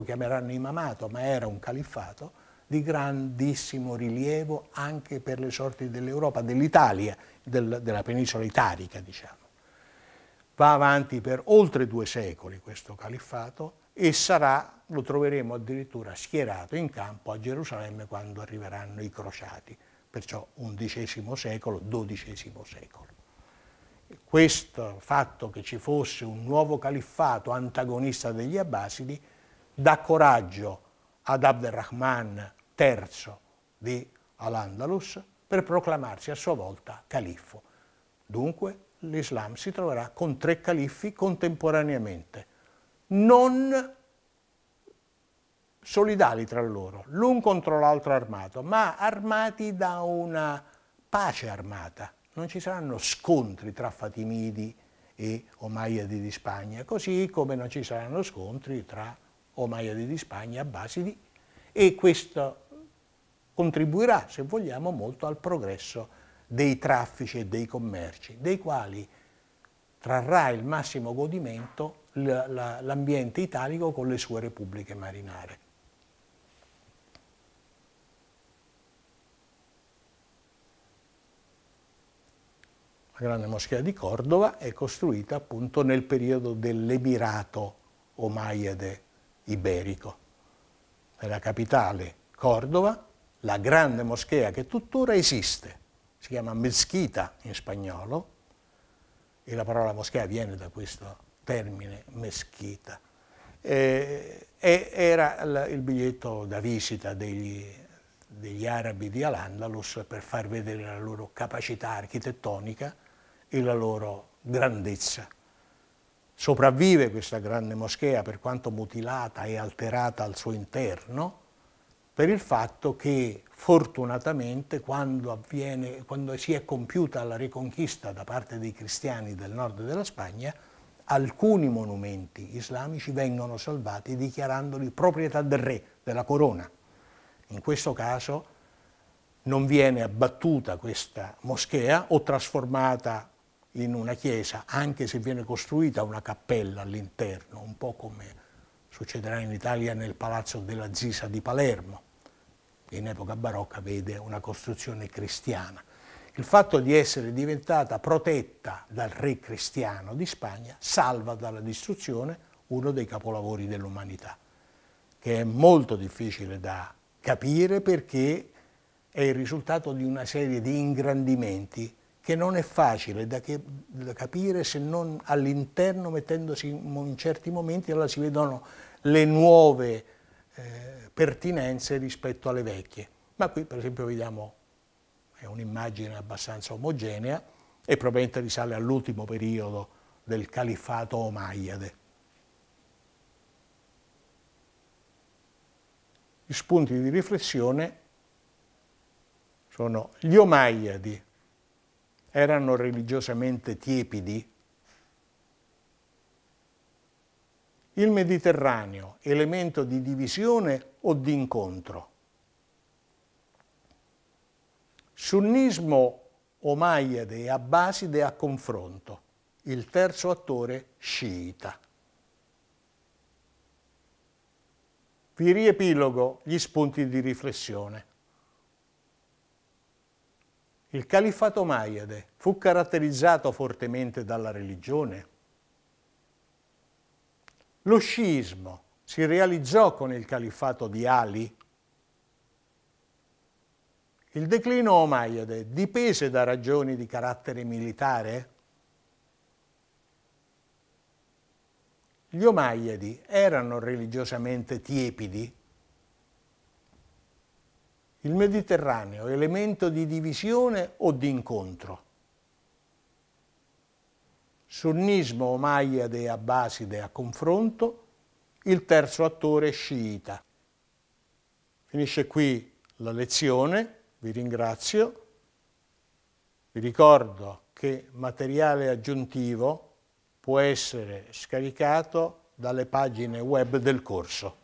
chiameranno imamato, ma era un califfato di grandissimo rilievo anche per le sorti dell'Europa, dell'Italia, della penisola italica, diciamo. Va avanti per oltre 2 secoli questo califfato e lo troveremo addirittura schierato in campo a Gerusalemme quando arriveranno i crociati, perciò XI secolo, XII secolo. Questo fatto che ci fosse un nuovo califfato antagonista degli Abbasidi dà coraggio ad Abderrahman III di Al-Andalus per proclamarsi a sua volta califfo. Dunque l'Islam si troverà con 3 califfi contemporaneamente, non solidali tra loro, l'un contro l'altro armato, ma armati da una pace armata. Non ci saranno scontri tra Fatimidi e Omayyadi di Spagna, così come non ci saranno scontri tra Omayyadi di Spagna e Abbasidi, e questo contribuirà, se vogliamo, molto al progresso dei traffici e dei commerci, dei quali trarrà il massimo godimento l'ambiente italico con le sue repubbliche marinare. La grande moschea di Cordova è costruita appunto nel periodo dell'Emirato Omayyade iberico. Nella capitale Cordova, la grande moschea che tuttora esiste, si chiama Mezquita in spagnolo, e la parola moschea viene da questo termine Mezquita. Era il biglietto da visita degli arabi di Al-Andalus per far vedere la loro capacità architettonica e la loro grandezza. Sopravvive questa grande moschea, per quanto mutilata e alterata al suo interno, per il fatto che fortunatamente quando si è compiuta la riconquista da parte dei cristiani del nord della Spagna, alcuni monumenti islamici vengono salvati dichiarandoli proprietà del re, della corona. In questo caso non viene abbattuta questa moschea o trasformata in una chiesa, anche se viene costruita una cappella all'interno, un po' come succederà in Italia nel Palazzo della Zisa di Palermo. In epoca barocca vede una costruzione cristiana. Il fatto di essere diventata protetta dal re cristiano di Spagna salva dalla distruzione uno dei capolavori dell'umanità, che è molto difficile da capire perché è il risultato di una serie di ingrandimenti che non è facile da capire se non all'interno, mettendosi in certi momenti, allora si vedono le nuove pertinenze rispetto alle vecchie. Ma qui per esempio vediamo, è un'immagine abbastanza omogenea e probabilmente risale all'ultimo periodo del califfato Omayyade. Gli spunti di riflessione sono: gli Omayyadi erano religiosamente tiepidi? Il Mediterraneo, elemento di divisione o di incontro? Sunnismo Omayyade e Abbaside a confronto. Il terzo attore sciita. Vi riepilogo gli spunti di riflessione. Il califfato Omayyade fu caratterizzato fortemente dalla religione? Lo sciismo si realizzò con il califfato di Ali? Il declino Omayyade dipese da ragioni di carattere militare? Gli Omayyadi erano religiosamente tiepidi? Il Mediterraneo, elemento di divisione o di incontro? Sunnismo Omayyade e Abbaside a confronto, il terzo attore sciita. Finisce qui la lezione, vi ringrazio, vi ricordo che materiale aggiuntivo può essere scaricato dalle pagine web del corso.